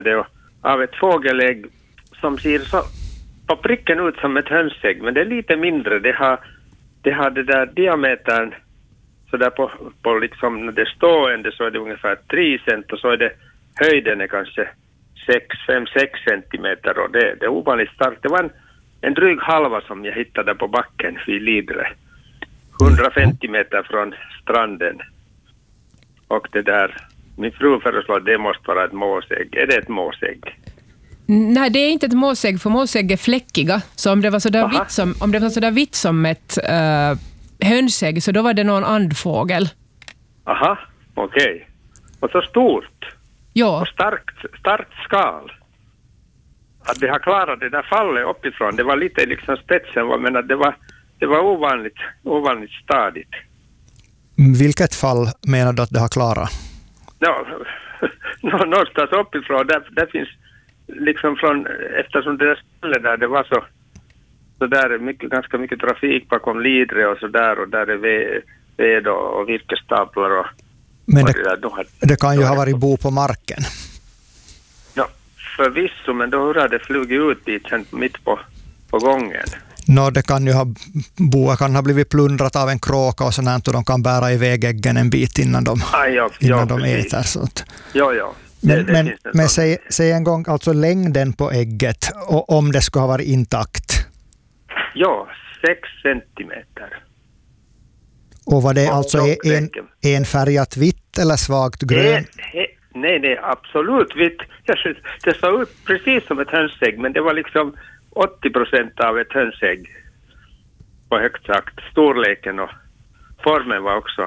det av ett fågelägg som ser så på pricken ut som ett hönsägg, men det är lite mindre. Det har det där diametern så där på liksom när det är stående så är det ungefär 3 cent och så är det höjden är kanske 5-6 centimeter och det är ovanligt starkt. Det var en dryg halva som jag hittade på backen vid Lidre. 150 meter från stranden. Och det där, min fru föreslår att det måste vara ett måsägg. Är det ett måsägg? Nej, det är inte ett måsägg, för måsägg är fläckiga. Så om det var sådär vitt som ett hönsägg, så då var det någon andfågel. Aha, okej. Och så stort. Ja. Och starkt skal. Att det har klarat det där fallet uppifrån. Det var lite liksom spetsen, men att det var ovanligt stadigt. Vilket fall menar du att det har klarat? Ja, någonstans uppifrån. Där finns liksom från, eftersom det där stället där det var så där är ganska mycket trafik bakom Lidre och så där, och där är ved och virkestaplar och men och det kan ju ha varit bo på marken. Ja, förvisso, men då hade det flugit ut dit sen mitt på gången. Det kan ju kan ha blivit plundrat av en kråka och sånt, och de kan bära iväg äggen en bit innan de äter. Sånt. Ja. Men säg en gång, alltså längden på ägget, och om det skulle ha varit intakt. Ja, 6 centimeter. Och var det alltså enfärgat vitt eller svagt grönt? Nej, absolut vitt. Det såg ut precis som ett hönsägg, men det var liksom 80% av ett hönsägg på högt sagt. Storleken och formen var också.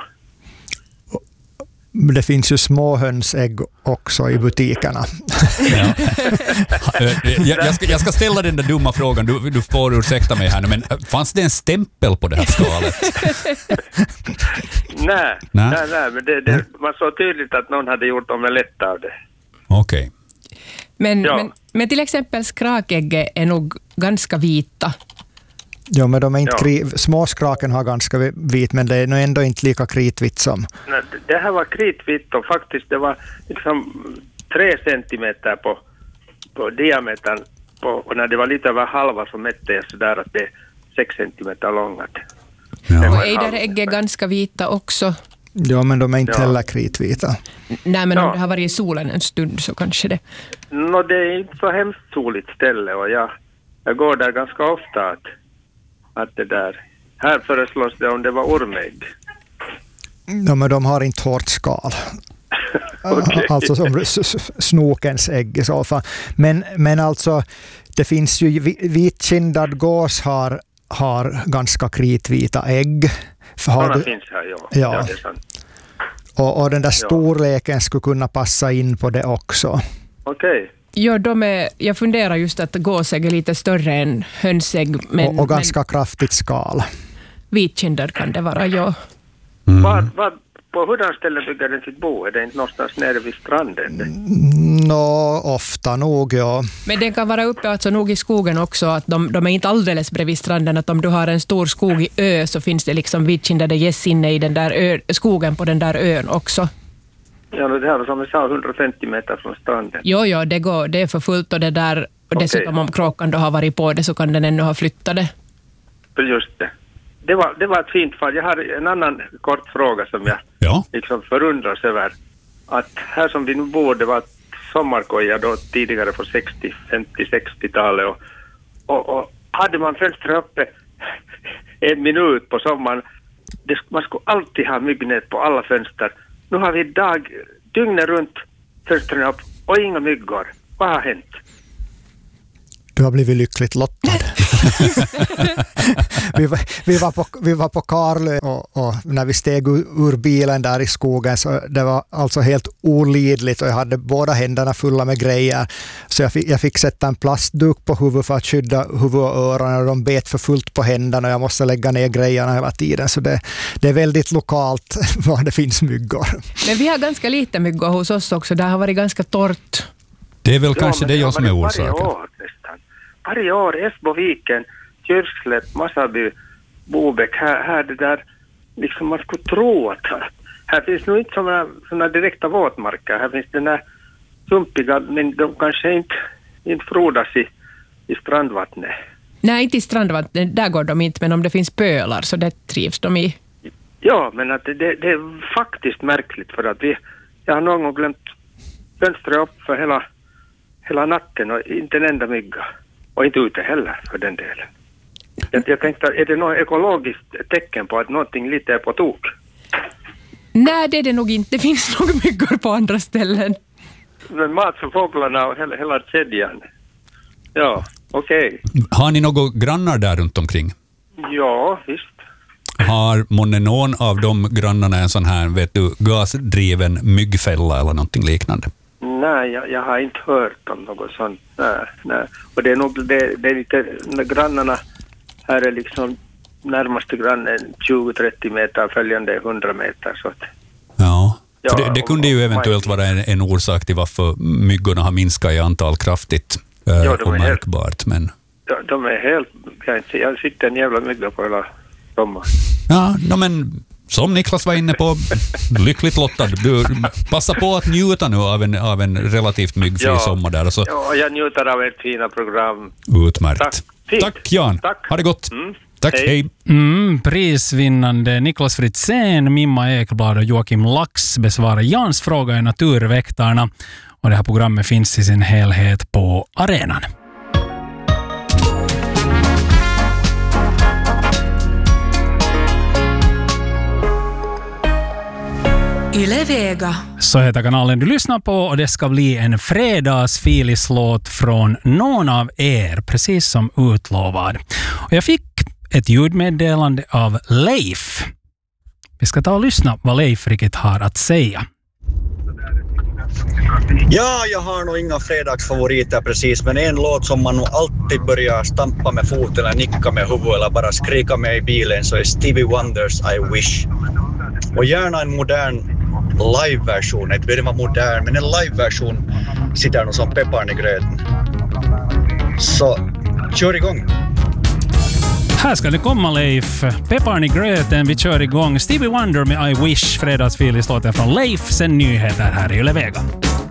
Det finns ju små hönsägg också i butikerna. Ja. Jag ska ställa den där dumma frågan. Du får ursäkta mig här nu, men fanns det en stämpel på det här skalet? Nej, men det var så tydligt att någon hade gjort omelett av det. Okej. Men till exempel skrakägg är nog ganska vita. Ja, men de är inte småskraken har ganska vit, men det är nog ändå inte lika kritvitt som. Nej, det här var kritvitt och faktiskt det var liksom 3 centimeter på diametern och när det var lite över halva så mätte jag sådär att det är 6 centimeter långt. Ja. Och ejderägg är ganska vita också. Ja, men de är inte heller kritvita. Nej, men om det har varit i solen en stund så kanske det. Det är inte så hemskt soligt ställe och jag går där ganska ofta att det där. Här föreslås det om det var ormägg. Ja, men de har inte hårt skal. Okay. Alltså som snokens ägg i så fall. Men alltså, det finns ju vitkindad gås har ganska kritvita ägg. Sådana finns här, ja. Det är sant. Och den där storleken skulle kunna passa in på det också. Okej. Ja, jag funderar just att gåsägg är lite större än hönsägg. Och ganska kraftigt skal. Vitkindad kan det vara, ja. På hurdan ställe bygger den sitt bo? Är det inte någonstans nere vid stranden? Ofta nog, ja. Men den kan vara uppe alltså nog i skogen också. Att de är inte alldeles bredvid stranden. Att om du har en stor skog i ö så finns det liksom vitkindade gäss inne i den där skogen på den där ön också. Ja, det här var som vi sa 150 meter från stranden. Jo, det är för fullt och det där. Och dessutom om kråkan då har varit på det så kan den ännu ha flyttat det. Just det. Det var ett fint fall. Jag har en annan kort fråga som jag liksom förundras över. Att här som vi nu bor, det var sommarkoja då tidigare på 50-60-talet och hade man fönstret uppe en minut på sommaren, man skulle alltid ha myggnät på alla fönster. Nu har vi dygnet runt fönstren upp och inga myggor. Vad har hänt? Du har blivit lyckligt lottad. vi var på Karlö och när vi steg ur bilen där i skogen så det var alltså helt olidligt och jag hade båda händerna fulla med grejer. Så jag fick sätta en plastduk på huvudet för att skydda huvud och öron och de bet för fullt på händerna och jag måste lägga ner grejerna hela tiden. Så det är väldigt lokalt var det finns myggor. Men vi har ganska lite myggor hos oss också. Det har varit ganska torrt. Det är väl kanske det jag som är orsaken. Varje år, Esboviken, Kyrkslätt, Massaby, Bobäck, här det där, liksom man skulle tro att här finns nog inte såna direkta våtmarker. Här finns den där sumpiga, men de kanske inte frodas i strandvattnet. Nej, inte i strandvattnet, där går de inte, men om det finns pölar så det trivs de i. Ja, men att det är faktiskt märkligt för att jag har någon gång glömt fönstret upp för hela natten och inte en enda mygga. Och inte ute heller för den delen. Jag tänkte, är det något ekologiskt tecken på att någonting lite är på tok? Nej, det är det nog inte. Det finns nog myggor på andra ställen. Men mat för fåglarna och hela kedjan. Ja, okej. Har ni några grannar där runt omkring? Ja, visst. Har månne någon av de grannarna en sån här, gasdriven myggfälla eller någonting liknande? Nej, jag har inte hört om något sånt. Nej. Och det är nog det är lite, grannarna här är liksom närmaste grannen 20-30 meter, följande 100 meter. Så att, ja, för det kunde ju eventuellt vara en orsak till varför myggorna har minskat i antal kraftigt och märkbart. Men de är helt... Jag sitter en jävla mygga på hela sommaren. Ja, men som Niklas var inne på, lyckligt lottad. Du passar på att njuta nu av en relativt myggfri sommar där. Så. Ja, jag njuter av ett fina program. Utmärkt. Tack Jan. Tack. Ha det gott. Tack, hej. Prisvinnande Niklas Fritzén, Mimma Ekblad och Joakim Lax besvarar Jans fråga i Naturväktarna. Och det här programmet finns i sin helhet på arenan. Yle Vega. Så heter kanalen du lyssnar på och det ska bli en fredagsfilislåt från någon av er, precis som utlovad. Och jag fick ett ljudmeddelande av Leif. Vi ska ta och lyssna vad Leif riktigt har att säga. Ja, jag har nog inga fredagsfavoriter precis, men en låt som man nog alltid börjar stampa med foten eller nicka med huvudet eller bara skrika med i bilen så är Stevie Wonders I Wish. Och gärna en modern live-version, inte behöver vara modern, men en live-version sitter nog som pepparn i gröten. Så, kör igång! Här ska det komma Leif. Pepparn i gröten, vi kör igång. Stevie Wonder med I Wish, fredagsfilislåten från Leif, sen nyheter här i Yle Vega.